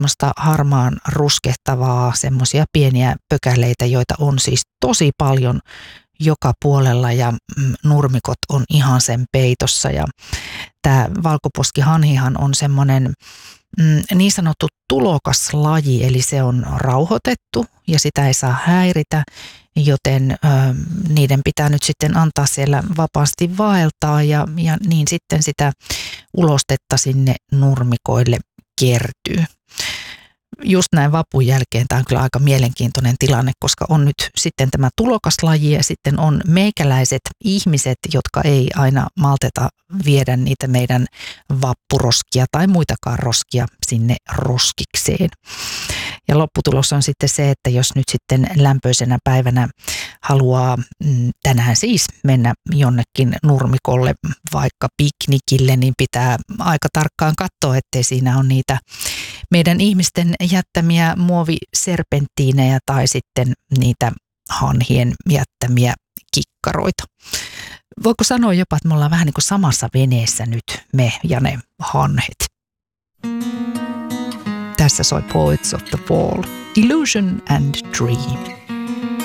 semmoista harmaan ruskehtavaa, semmoisia pieniä pökäleitä, joita on siis tosi paljon joka puolella ja nurmikot on ihan sen peitossa. Ja tämä valkoposkihanhihan on semmoinen niin sanottu tulokaslaji, eli se on rauhoitettu ja sitä ei saa häiritä, joten niiden pitää nyt sitten antaa siellä vapaasti vaeltaa ja niin sitten sitä ulostetta sinne nurmikoille kertyy. Just näin vapun jälkeen tämä on kyllä aika mielenkiintoinen tilanne, koska on nyt sitten tämä tulokaslaji ja sitten on meikäläiset ihmiset, jotka ei aina malteta viedä niitä meidän vappuroskia tai muitakaan roskia sinne roskikseen. Ja lopputulos on sitten se, että jos nyt sitten lämpöisenä päivänä haluaa tänään siis mennä jonnekin nurmikolle vaikka piknikille, niin pitää aika tarkkaan katsoa, ettei siinä ole niitä meidän ihmisten jättämiä muoviserpenttiinejä tai sitten niitä hanhien jättämiä kikkaroita. Voiko sanoa jopa, että me ollaan vähän niin kuin samassa veneessä nyt, me ja ne hanhet. Tässä soi Poets of the Fall, Illusion and Dream.